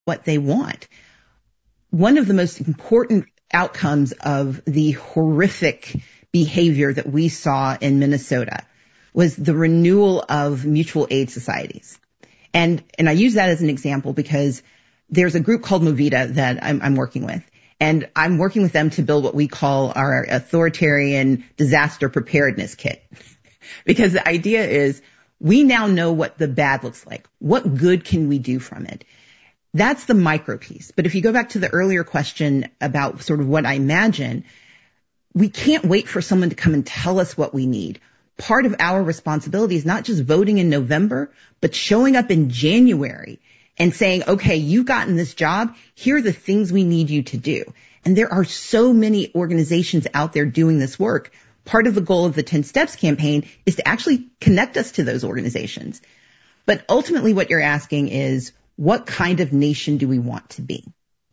what they want. One of the most important outcomes of the horrific behavior that we saw in Minnesota was the renewal of mutual aid societies. And I use that as an example because there's a group called Movida that I'm working with. And I'm working with them to build what we call our authoritarian disaster preparedness kit. Because the idea is we now know what the bad looks like. What good can we do from it? That's the micro piece. But if you go back to the earlier question about sort of what I imagine, we can't wait for someone to come and tell us what we need. Part of our responsibility is not just voting in November, but showing up in January and saying, okay, you've gotten this job. Here are the things we need you to do. And there are so many organizations out there doing this work. Part of the goal of the 10 Steps campaign is to actually connect us to those organizations. But ultimately what you're asking is, what kind of nation do we want to be?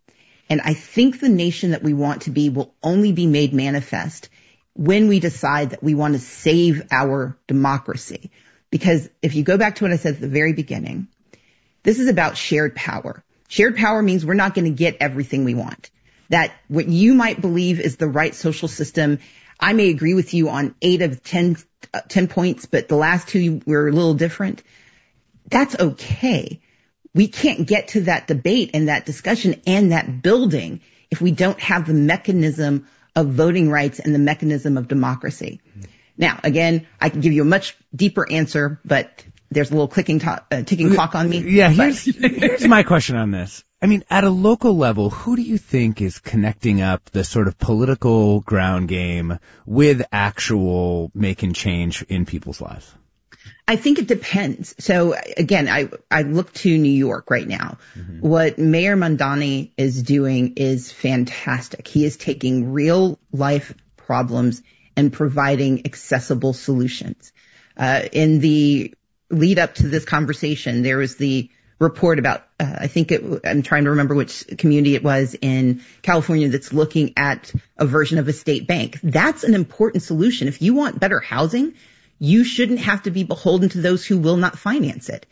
And I think the nation that we want to be will only be made manifest when we decide that we want to save our democracy. Because if you go back to what I said at the very beginning, this is about shared power. Shared power means we're not going to get everything we want. That what you might believe is the right social system, I may agree with you on 8 of 10 points, but the last 2 were a little different. That's okay. We can't get to that debate and that discussion and that building if we don't have the mechanism of voting rights and the mechanism of democracy. Now, again, I can give you a much deeper answer, but there's a little ticking clock on me. Yeah, here's my question on this. I mean, at a local level, who do you think is connecting up the sort of political ground game with actual making change in people's lives? I think it depends. So again, I look to New York right now. Mm-hmm. What Mayor Mamdani is doing is fantastic. He is taking real life problems and providing accessible solutions. In the lead up to this conversation, there was the report about, I'm trying to remember which community it was in California that's looking at a version of a state bank. That's an important solution. If you want better housing, you shouldn't have to be beholden to those who will not finance it.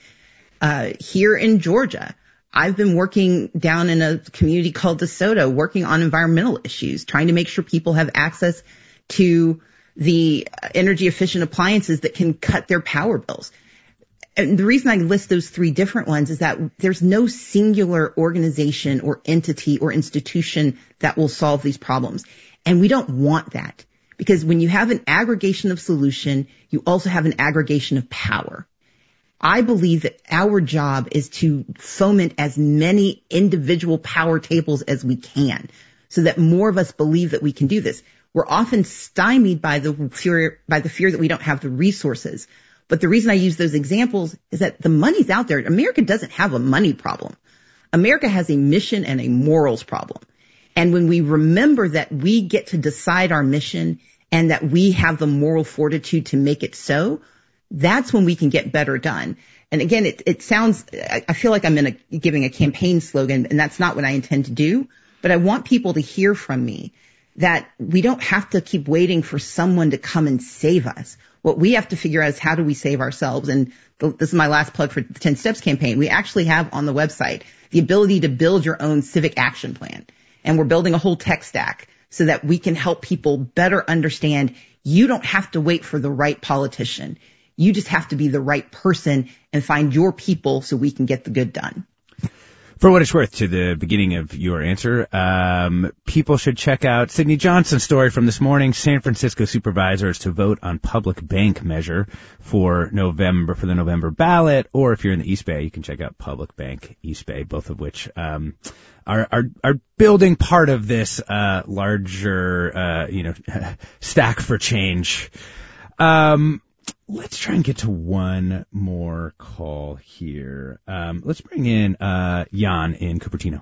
Here in Georgia, I've been working down in a community called DeSoto, working on environmental issues, trying to make sure people have access to the energy efficient appliances that can cut their power bills. And the reason I list those 3 different ones is that there's no singular organization or entity or institution that will solve these problems. And we don't want that. Because when you have an aggregation of solution, you also have an aggregation of power. I believe that our job is to foment as many individual power tables as we can so that more of us believe that we can do this. We're often stymied by the fear that we don't have the resources. But the reason I use those examples is that the money's out there. America doesn't have a money problem. America has a mission and a morals problem. And when we remember that we get to decide our mission and that we have the moral fortitude to make it so, that's when we can get better done. And again, it sounds, I feel like I'm giving a campaign slogan, and that's not what I intend to do. But I want people to hear from me that we don't have to keep waiting for someone to come and save us. What we have to figure out is how do we save ourselves? And this is my last plug for the 10 Steps campaign. We actually have on the website the ability to build your own civic action plan. And we're building a whole tech stack so that we can help people better understand you don't have to wait for the right politician. You just have to be the right person and find your people so we can get the good done. For what it's worth, to the beginning of your answer, people should check out Sidney Johnson's story from this morning. San Francisco supervisors to vote on public bank measure for the November ballot. Or if you're in the East Bay, you can check out Public Bank East Bay, both of which are building part of this larger stack for change. Let's try and get to one more call here. Let's bring in Jan in Cupertino.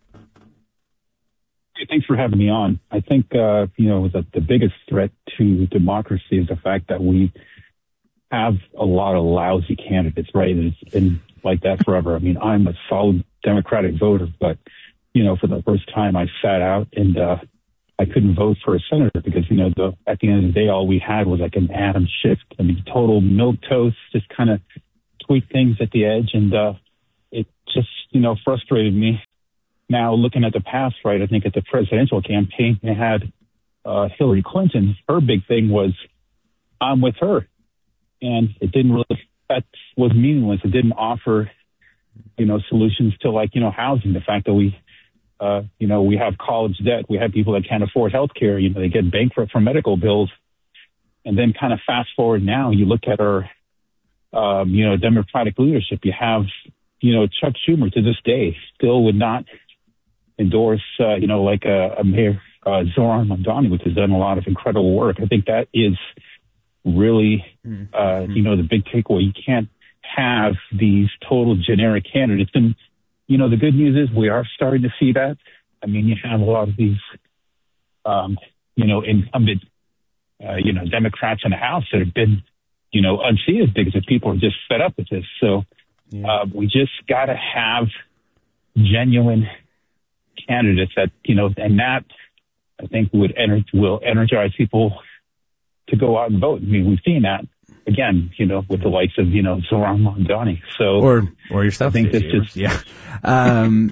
Hey, thanks for having me on. I think the biggest threat to democracy is the fact that we have a lot of lousy candidates, right? And it's been like that forever. I mean, I'm a solid Democratic voter, but for the first time I sat out and I couldn't vote for a senator because, at the end of the day, all we had was like an Adam Schiff. I mean, total milquetoast, just kind of tweak things at the edge. And it just, frustrated me. Now, looking at the past, right, I think at the presidential campaign, they had Hillary Clinton. Her big thing was, I'm with her. And it didn't really, that was meaningless. It didn't offer, solutions to housing. The fact that we have college debt. We have people that can't afford health care. They get bankrupt from medical bills. And then kind of fast forward now, you look at our, Democratic leadership. You have, Chuck Schumer to this day still would not endorse, a Mayor Zoran Mamdani, which has done a lot of incredible work. I think that is really, the big takeaway. You can't have these total generic candidates. And, the good news is we are starting to see that. I mean, you have a lot of these, incumbent, Democrats in the House that have been, unseated because the people are just fed up with this. So we just got to have genuine candidates that, and that I think will energize people to go out and vote. I mean, we've seen that again, with the likes of, Zoran Mamdani. So, or yourself. I think this is, Jan.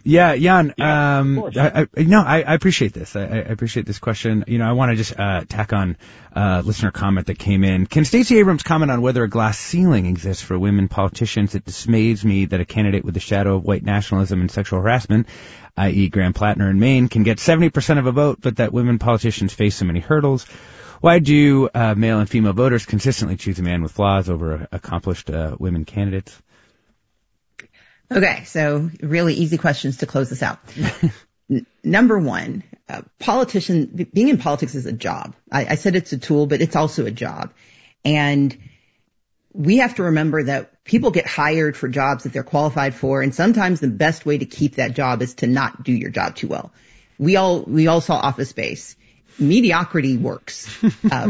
I appreciate this. I appreciate this question. I want to just, tack on, listener comment that came in. Can Stacey Abrams comment on whether a glass ceiling exists for women politicians? It dismays me that a candidate with the shadow of white nationalism and sexual harassment, i.e. Graham Plattner in Maine, can get 70% of a vote, but that women politicians face so many hurdles. Why do male and female voters consistently choose a man with flaws over accomplished women candidates? Okay, so really easy questions to close this out. Number one, being in politics is a job. I said it's a tool, but it's also a job. And we have to remember that people get hired for jobs that they're qualified for, and sometimes the best way to keep that job is to not do your job too well. We all saw Office Space. Mediocrity works. But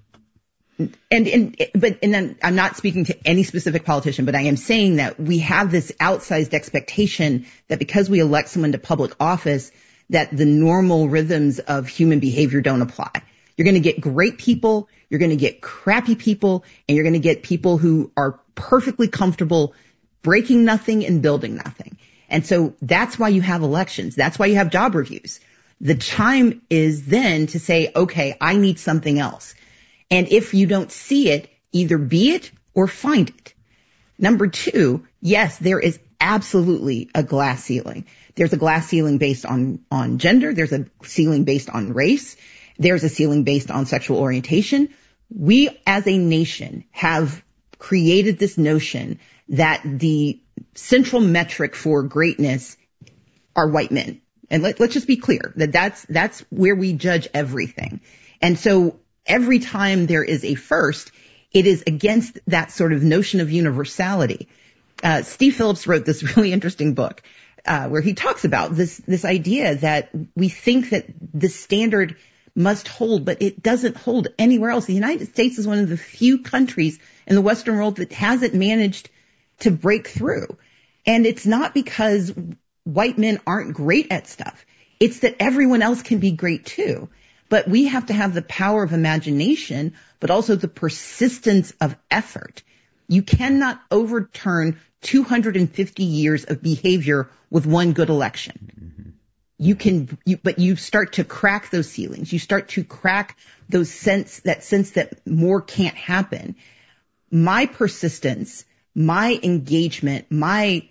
then I'm not speaking to any specific politician, but I am saying that we have this outsized expectation that because we elect someone to public office, that the normal rhythms of human behavior don't apply. You're going to get great people, you're going to get crappy people, and you're going to get people who are perfectly comfortable breaking nothing and building nothing. And so that's why you have elections. That's why you have job reviews. The time is then to say, okay, I need something else. And if you don't see it, either be it or find it. Number two, yes, there is absolutely a glass ceiling. There's a glass ceiling based on gender. There's a ceiling based on race. There's a ceiling based on sexual orientation. We as a nation have created this notion that the central metric for greatness are white men. And let's just be clear that that's where we judge everything. And so every time there is a first, it is against that sort of notion of universality. Steve Phillips wrote this really interesting book, where he talks about this idea that we think that the standard must hold, but it doesn't hold anywhere else. The United States is one of the few countries in the Western world that hasn't managed to break through. And it's not because white men aren't great at stuff. It's that everyone else can be great too. But we have to have the power of imagination, but also the persistence of effort. You cannot overturn 250 years of behavior with one good election. But you start to crack those ceilings. You start to crack those sense that more can't happen. My persistence, my engagement, my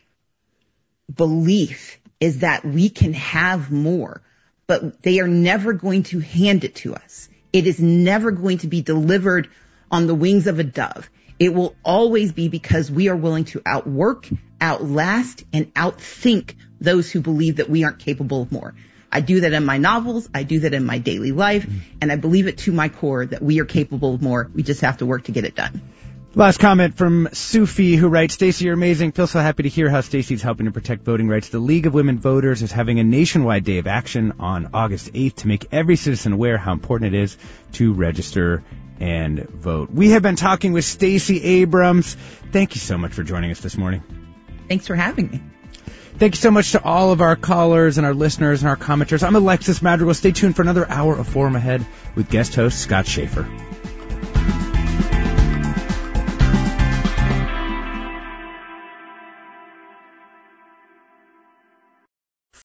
belief is that we can have more, but they are never going to hand it to us. It is never going to be delivered on the wings of a dove. It will always be because we are willing to outwork, outlast, and outthink those who believe that we aren't capable of more. I do that in my novels. I do that in my daily life. And I believe it to my core that we are capable of more. We just have to work to get it done. Last comment from Sufi, who writes, Stacey, you're amazing. Feel so happy to hear how Stacey's helping to protect voting rights. The League of Women Voters is having a nationwide day of action on August 8th to make every citizen aware how important it is to register and vote. We have been talking with Stacey Abrams. Thank you so much for joining us this morning. Thanks for having me. Thank you so much to all of our callers and our listeners and our commenters. I'm Alexis Madrigal. Stay tuned for another hour of Forum Ahead with guest host Scott Schaefer.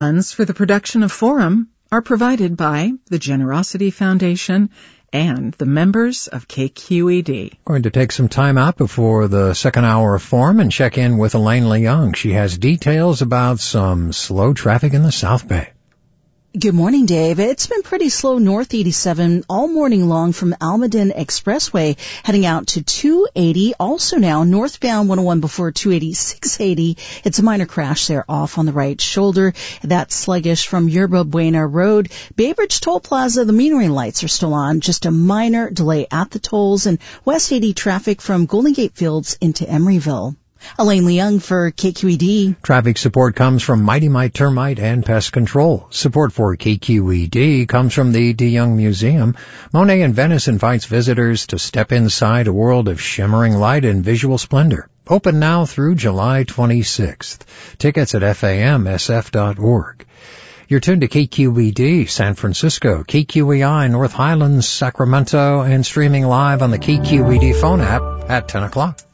Funds for the production of Forum are provided by the Generosity Foundation and the members of KQED. Going to take some time out before the second hour of Forum and check in with Elaine Leung. She has details about some slow traffic in the South Bay. Good morning, Dave. It's been pretty slow north 87 all morning long from Almaden Expressway heading out to 280. Also now northbound 101 before 280, 680. It's a minor crash there off on the right shoulder. That's sluggish from Yerba Buena Road. Bay Bridge Toll Plaza, the metering lights are still on. Just a minor delay at the tolls. And West 80 traffic from Golden Gate Fields into Emeryville. Elaine Leung for KQED. Traffic support comes from Mighty Mite Termite and Pest Control. Support for KQED comes from the DeYoung Museum. Monet in Venice invites visitors to step inside a world of shimmering light and visual splendor. Open now through July 26th. Tickets at famsf.org. You're tuned to KQED San Francisco, KQEI North Highlands, Sacramento, and streaming live on the KQED phone app at 10 o'clock.